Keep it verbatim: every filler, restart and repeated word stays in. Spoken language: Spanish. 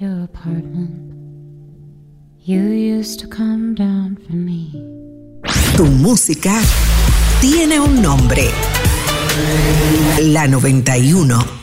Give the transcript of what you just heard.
your apartment. You used to come down for me. Tu música tiene un nombre. La noventa y uno.